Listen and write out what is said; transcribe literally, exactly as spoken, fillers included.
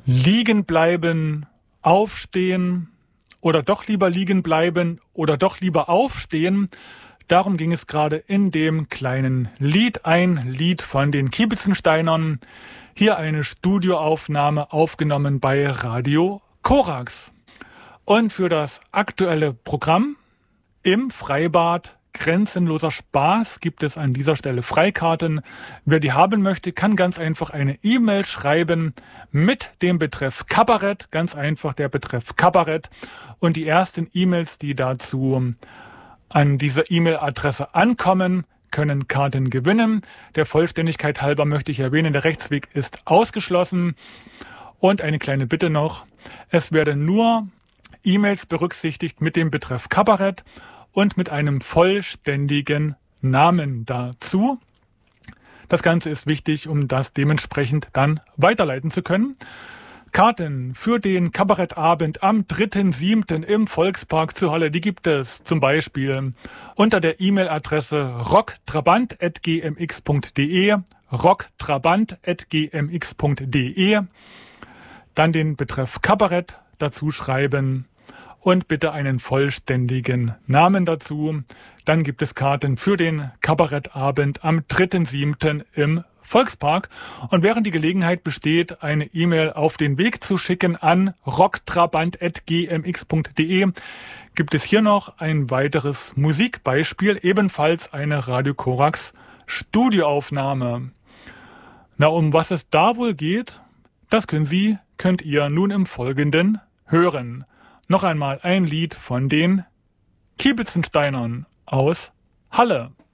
Liegen bleiben, aufstehen oder doch lieber liegen bleiben oder doch lieber aufstehen. Darum ging es gerade in dem kleinen Lied, ein Lied von den Kiebitzentsteinern. Hier eine Studioaufnahme aufgenommen bei Radio Korax. Und für das aktuelle Programm im Freibad Grenzenloser Spaß gibt es an dieser Stelle Freikarten. Wer die haben möchte, kann ganz einfach eine E-Mail schreiben mit dem Betreff Kabarett. Ganz einfach der Betreff Kabarett. Und die ersten E-Mails, die dazu an dieser E-Mail-Adresse ankommen, können Karten gewinnen. Der Vollständigkeit halber möchte ich erwähnen, der Rechtsweg ist ausgeschlossen. Und eine kleine Bitte noch. Es werden nur E-Mails berücksichtigt mit dem Betreff Kabarett und mit einem vollständigen Namen dazu. Das Ganze ist wichtig, um das dementsprechend dann weiterleiten zu können. Karten für den Kabarettabend am dritten siebten im Volkspark zu Halle, die gibt es zum Beispiel unter der E-Mail-Adresse rocktrabant at g m x punkt d e, rocktrabant at g m x punkt d e, dann den Betreff Kabarett dazu schreiben und bitte einen vollständigen Namen dazu. Dann gibt es Karten für den Kabarettabend am dritten siebten im Volkspark. Und während die Gelegenheit besteht, eine E-Mail auf den Weg zu schicken an rocktrabant at g m x punkt d e, gibt es hier noch ein weiteres Musikbeispiel, ebenfalls eine Radio Korax Studioaufnahme. Na, um was es da wohl geht, das können Sie, könnt ihr nun im Folgenden hören. Noch einmal ein Lied von den Kiebitzentsteinern aus Halle.